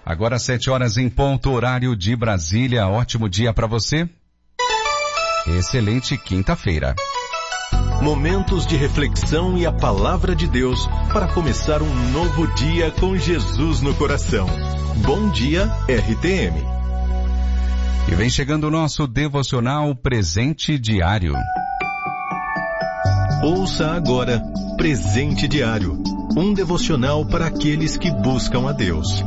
Agora 7 horas em ponto, horário de Brasília. Ótimo dia para você. Excelente quinta-feira. Momentos de reflexão e a palavra de Deus para começar um novo dia com Jesus no coração. Bom dia, RTM. E vem chegando o nosso devocional Presente Diário. Ouça agora Presente Diário, um devocional para aqueles que buscam a Deus.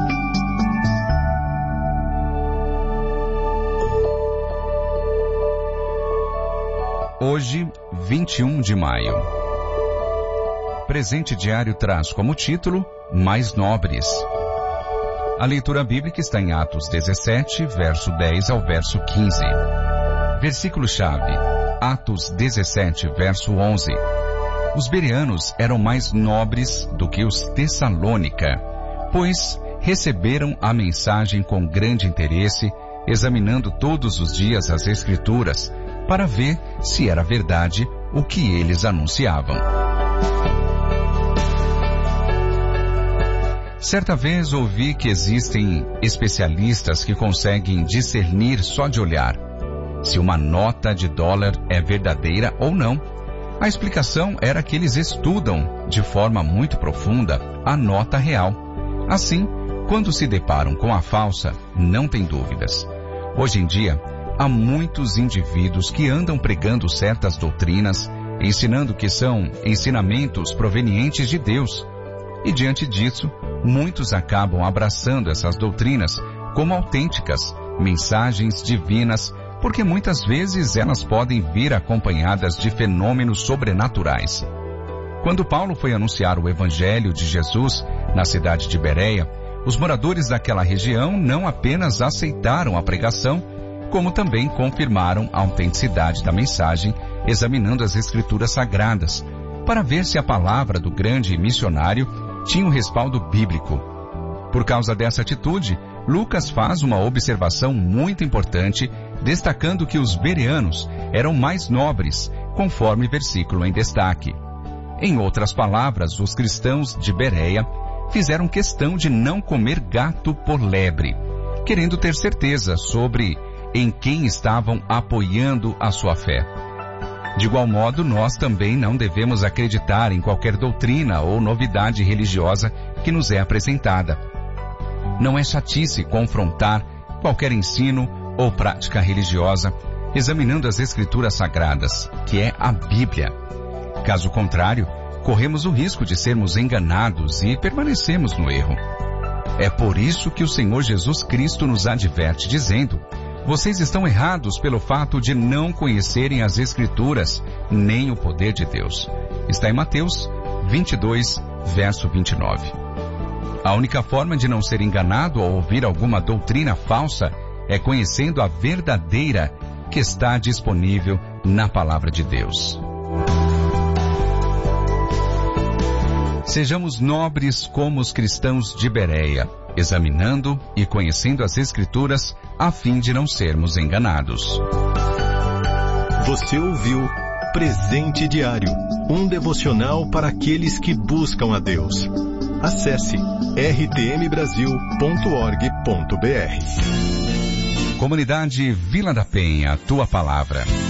Hoje, 21 de maio. Presente Diário traz como título Mais Nobres. A leitura bíblica está em Atos 17, verso 10 ao verso 15. Versículo-chave, Atos 17, verso 11. Os bereanos eram mais nobres do que os Tessalônica, pois receberam a mensagem com grande interesse, examinando todos os dias as Escrituras, para ver se era verdade o que eles anunciavam. Certa vez ouvi que existem especialistas que conseguem discernir só de olhar se uma nota de dólar é verdadeira ou não. A explicação era que eles estudam de forma muito profunda a nota real. Assim, quando se deparam com a falsa, não tem dúvidas. Hoje em dia, há muitos indivíduos que andam pregando certas doutrinas, ensinando que são ensinamentos provenientes de Deus. E diante disso, muitos acabam abraçando essas doutrinas como autênticas, mensagens divinas, porque muitas vezes elas podem vir acompanhadas de fenômenos sobrenaturais. Quando Paulo foi anunciar o Evangelho de Jesus na cidade de Bereia, os moradores daquela região não apenas aceitaram a pregação, como também confirmaram a autenticidade da mensagem, examinando as Escrituras Sagradas, para ver se a palavra do grande missionário tinha um respaldo bíblico. Por causa dessa atitude, Lucas faz uma observação muito importante, destacando que os bereanos eram mais nobres, conforme versículo em destaque. Em outras palavras, os cristãos de Bereia fizeram questão de não comer gato por lebre, querendo ter certeza sobre em quem estavam apoiando a sua fé. De igual modo, nós também não devemos acreditar em qualquer doutrina ou novidade religiosa que nos é apresentada. Não é chatice confrontar qualquer ensino ou prática religiosa, examinando as Escrituras Sagradas, que é a Bíblia. Caso contrário, corremos o risco de sermos enganados e permanecemos no erro. É por isso que o Senhor Jesus Cristo nos adverte, dizendo: vocês estão errados pelo fato de não conhecerem as Escrituras, nem o poder de Deus. Está em Mateus 22, verso 29. A única forma de não ser enganado ao ouvir alguma doutrina falsa é conhecendo a verdadeira que está disponível na palavra de Deus. Sejamos nobres como os cristãos de Bereia, examinando e conhecendo as Escrituras a fim de não sermos enganados. Você ouviu Presente Diário, um devocional para aqueles que buscam a Deus. Acesse rtmbrasil.org.br. Comunidade Vila da Penha, tua palavra.